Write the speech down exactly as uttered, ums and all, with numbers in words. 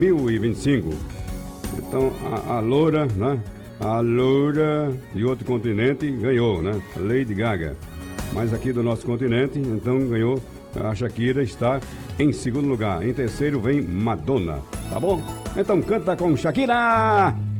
mil e vinte e cinco. Então, a, a loura, né? A loura de outro continente ganhou, né? Lady Gaga. Mas aqui do nosso continente, então ganhou. A Shakira está em segundo lugar. Em terceiro vem Madonna. Tá bom? Então canta com Shakira!